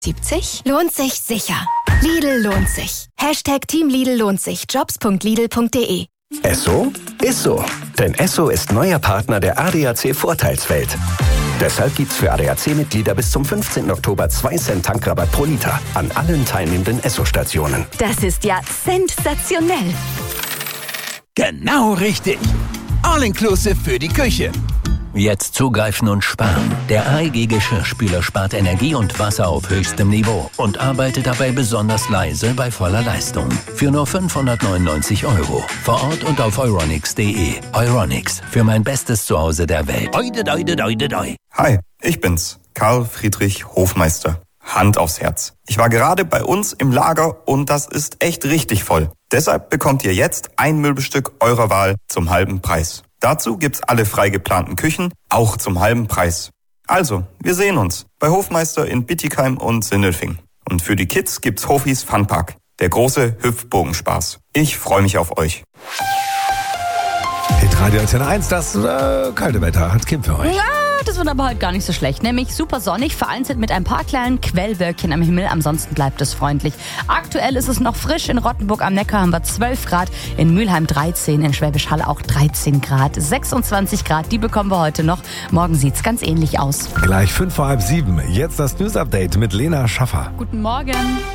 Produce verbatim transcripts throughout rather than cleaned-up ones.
siebzig? Lohnt sich sicher. Lidl lohnt sich. Hashtag Team Lidl lohnt sich. Jobs punkt lidl punkt de. Esso ist so. Denn Esso ist neuer Partner der A D A C-Vorteilswelt. Deshalb gibt's für A D A C-Mitglieder bis zum fünfzehnten Oktober zwei Cent Tankrabatt pro Liter an allen teilnehmenden Esso-Stationen. Das ist ja sensationell. Genau richtig. All-inclusive für die Küche. Jetzt zugreifen und sparen. Der A E G-Geschirrspüler spart Energie und Wasser auf höchstem Niveau und arbeitet dabei besonders leise bei voller Leistung. Für nur fünfhundertneunundneunzig Euro. Vor Ort und auf euronics punkt de. Euronics, für mein bestes Zuhause der Welt. Oide, oide, oide, oide. Hi, ich bin's, Karl Friedrich Hofmeister. Hand aufs Herz. Ich war gerade bei uns im Lager und das ist echt richtig voll. Deshalb bekommt ihr jetzt ein Möbelstück eurer Wahl zum halben Preis. Dazu gibt's alle frei geplanten Küchen, auch zum halben Preis. Also, wir sehen uns bei Hofmeister in Bietigheim und Sindelfingen. Und für die Kids gibt's Hofis Funpark, der große Hüpfbogenspaß. Ich freue mich auf euch. Hitradio Antenne eins, das äh, kalte Wetter hat Kim für euch. Ja, das wird aber heute gar nicht so schlecht. Nämlich super sonnig, vereinzelt mit ein paar kleinen Quellwölkchen am Himmel. Ansonsten bleibt es freundlich. Aktuell ist es noch frisch. In Rottenburg am Neckar haben wir zwölf Grad. In Mülheim dreizehn. In Schwäbisch Hall auch dreizehn Grad. sechsundzwanzig Grad, die bekommen wir heute noch. Morgen sieht's ganz ähnlich aus. Gleich fünf vor halb sieben. Jetzt das News-Update mit Lena Schaffer. Guten Morgen.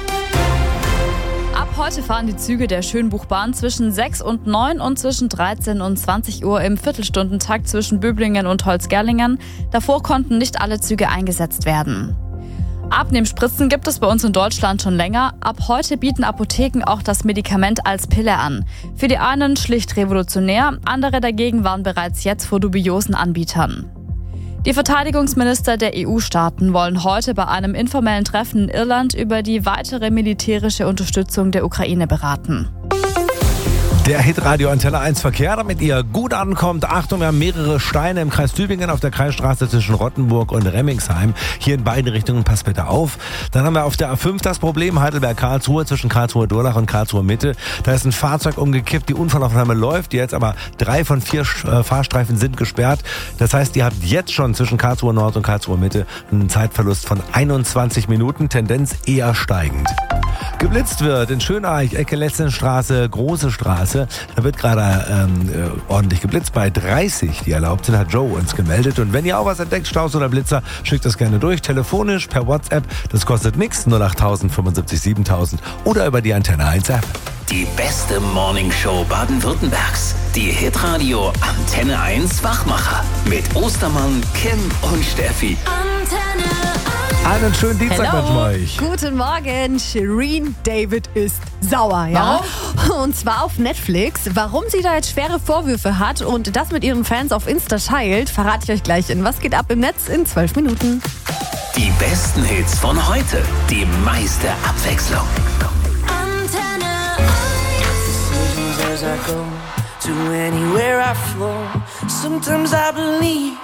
Ab heute fahren die Züge der Schönbuchbahn zwischen sechs und neun und zwischen dreizehn und zwanzig Uhr im Viertelstundentakt zwischen Böblingen und Holzgerlingen. Davor konnten nicht alle Züge eingesetzt werden. Abnehmspritzen gibt es bei uns in Deutschland schon länger. Ab heute bieten Apotheken auch das Medikament als Pille an. Für die einen schlicht revolutionär, andere dagegen waren bereits jetzt vor dubiosen Anbietern. Die Verteidigungsminister der E U-Staaten wollen heute bei einem informellen Treffen in Irland über die weitere militärische Unterstützung der Ukraine beraten. Der Hitradio Antenne eins Verkehr, damit ihr gut ankommt. Achtung, wir haben mehrere Steine im Kreis Tübingen auf der Kreisstraße zwischen Rottenburg und Remmingsheim. Hier in beide Richtungen, passt bitte auf. Dann haben wir auf der A fünf das Problem Heidelberg-Karlsruhe zwischen Karlsruhe-Durlach und Karlsruhe-Mitte. Da ist ein Fahrzeug umgekippt, die Unfallaufnahme läuft jetzt, aber drei von vier Fahrstreifen sind gesperrt. Das heißt, ihr habt jetzt schon zwischen Karlsruhe-Nord und Karlsruhe-Mitte einen Zeitverlust von einundzwanzig Minuten, Tendenz eher steigend. Geblitzt wird in Schöneich, Ecke Letztenstraße, Große Straße. Da wird gerade ähm, äh, ordentlich geblitzt. Bei dreißig, die erlaubt sind, hat Joe uns gemeldet. Und wenn ihr auch was entdeckt, Staus oder Blitzer, schickt das gerne durch. Telefonisch, per WhatsApp. Das kostet nichts. null acht null null fünfundsiebzig siebentausend oder über die Antenne eins App. Die beste Morningshow Baden-Württembergs. Die Hitradio Antenne eins Wachmacher. Mit Ostermann, Kim und Steffi. Antenne Einen schönen Dienstag Hello. mit euch. Guten Morgen, Shireen David ist sauer, ja? Warum? Und zwar auf Netflix. Warum sie da jetzt schwere Vorwürfe hat und das mit ihren Fans auf Insta teilt, verrate ich euch gleich in Was geht ab im Netz in zwölf Minuten. Die besten Hits von heute. Die meiste Abwechslung. Antenne As I go to anywhere I flow, sometimes I believe